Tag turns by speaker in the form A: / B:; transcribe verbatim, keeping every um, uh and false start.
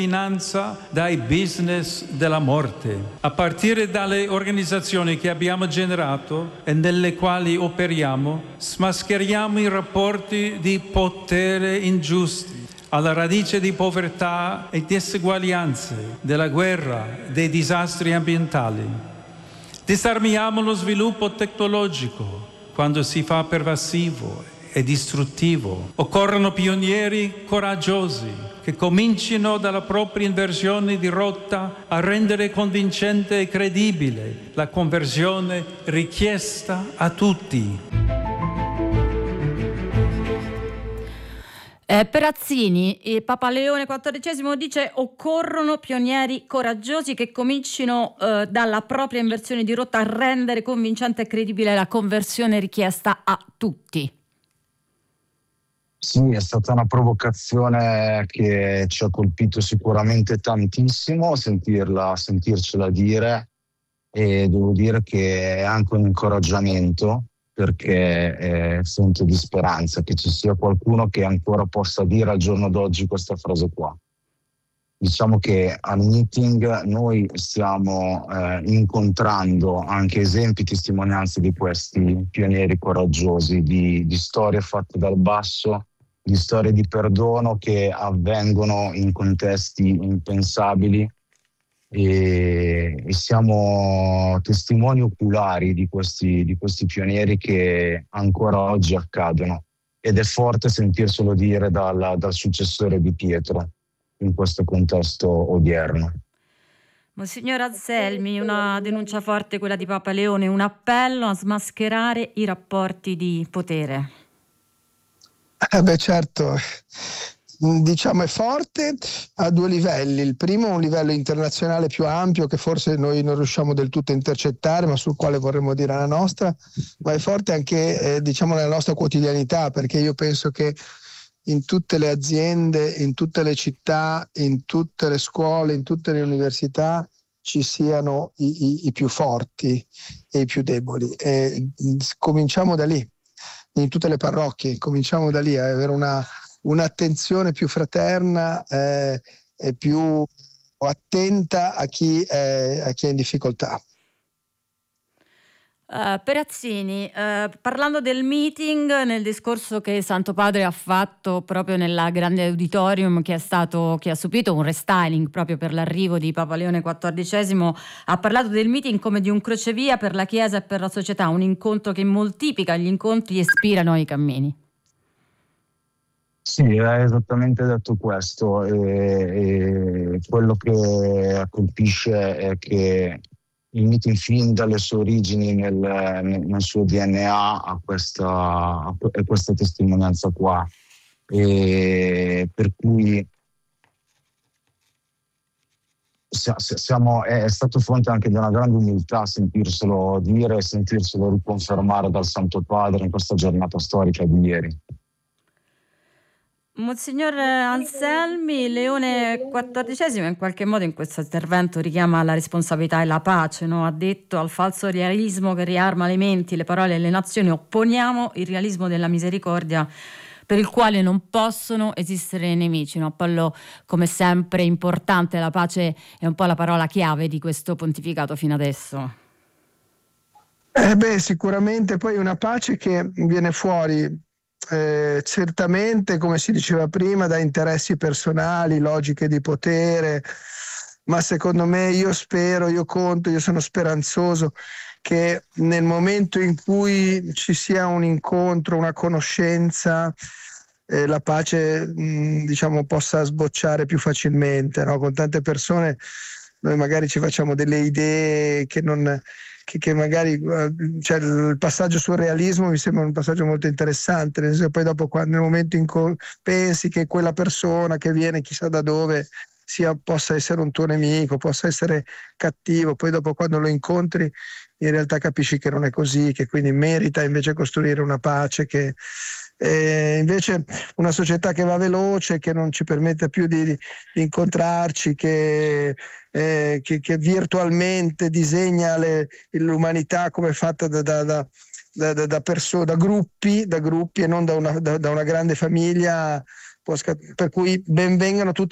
A: finanza dai business della morte, a partire dalle organizzazioni che abbiamo generato e nelle quali operiamo, smascheriamo i rapporti di potere ingiusti, alla radice di povertà e diseguaglianze, della guerra, dei disastri ambientali. Disarmiamo lo sviluppo tecnologico quando si fa pervasivo e distruttivo. Occorrono pionieri coraggiosi che comincino dalla propria inversione di rotta a rendere convincente e credibile la conversione richiesta a tutti.
B: Eh, Perazzini, eh, Papa Leone quattordicesimo dice: occorrono pionieri coraggiosi che comincino eh, dalla propria inversione di rotta a rendere convincente e credibile la conversione richiesta a tutti.
C: Sì, è stata una provocazione che ci ha colpito sicuramente tantissimo sentirla, sentircela dire, e devo dire che è anche un incoraggiamento, perché è fonte di speranza che ci sia qualcuno che ancora possa dire al giorno d'oggi questa frase qua. Diciamo che al meeting noi stiamo eh, incontrando anche esempi, testimonianze di questi pionieri coraggiosi, di, di storie fatte dal basso, di storie di perdono che avvengono in contesti impensabili, e, e siamo testimoni oculari di questi, di questi pionieri che ancora oggi accadono, ed è forte sentirselo dire dal, dal successore di Pietro in questo contesto odierno.
B: Monsignor Anselmi, una denuncia forte quella di Papa Leone, un appello a smascherare i rapporti di potere.
D: Eh beh, certo, diciamo è forte a due livelli. Il primo è un livello internazionale più ampio che forse noi non riusciamo del tutto a intercettare, ma sul quale vorremmo dire la nostra, ma è forte anche eh, diciamo nella nostra quotidianità, perché io penso che in tutte le aziende, in tutte le città, in tutte le scuole, in tutte le università ci siano i, i, i più forti e i più deboli. E cominciamo da lì. In tutte le parrocchie, cominciamo da lì a avere una, un'attenzione più fraterna eh, e più attenta a chi è, a chi è in difficoltà.
B: Uh, Perazzini, uh, parlando del meeting, nel discorso che Santo Padre ha fatto proprio nella grande auditorium che è stato che ha subito un restyling proprio per l'arrivo di Papa Leone quattordicesimo, ha parlato del meeting come di un crocevia per la Chiesa e per la società, un incontro che moltiplica gli incontri e ispirano i cammini.
C: Sì, hai esattamente detto questo, e, e quello che colpisce è che il meeting fin dalle sue origini nel, nel suo D N A ha questa, ha questa testimonianza qua, e per cui siamo, è stato fonte anche di una grande umiltà sentirselo dire e sentirselo riconfermare dal Santo Padre in questa giornata storica di ieri.
B: Monsignor Anselmi, Leone quattordicesimo in qualche modo in questo intervento richiama la responsabilità e la pace, no? Ha detto: al falso realismo che riarma le menti, le parole e le nazioni opponiamo il realismo della misericordia, per il quale non possono esistere nemici. Un appello come sempre importante. La pace è un po' la parola chiave di questo pontificato fino adesso.
D: Eh beh, sicuramente poi una pace che viene fuori Eh, certamente, come si diceva prima, da interessi personali, logiche di potere, ma secondo me, io spero, io conto, io sono speranzoso che nel momento in cui ci sia un incontro, una conoscenza, eh, la pace mh, diciamo possa sbocciare più facilmente, no? Con tante persone noi magari ci facciamo delle idee che non Che, che magari cioè, il passaggio sul realismo mi sembra un passaggio molto interessante, nel senso che poi dopo, quando, nel momento in cui pensi che quella persona che viene chissà da dove sia, possa essere un tuo nemico, possa essere cattivo, poi dopo quando lo incontri in realtà capisci che non è così, che quindi merita invece costruire una pace, che eh, invece una società che va veloce, che non ci permette più di, di incontrarci, che Eh, che, che virtualmente disegna le, l'umanità come fatta da, da, da, da, da, perso- da gruppi, da gruppi e non da una, da, da una grande famiglia, può scat- per cui ben vengano tutte